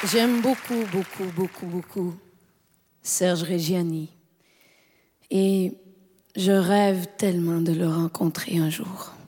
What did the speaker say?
J'aime beaucoup, beaucoup, beaucoup, beaucoup Serge Reggiani. Et je rêve tellement de le rencontrer un jour.